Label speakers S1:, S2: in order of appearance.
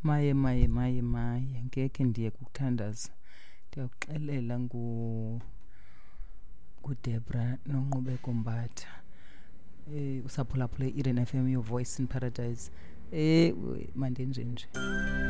S1: Maye ngeke ndiye kukuthandaza. Ndiyakuxelela nguDebra noNqubeko Mbatha. Usaphulaphule iRN FM, your voice in paradise. Manje nje.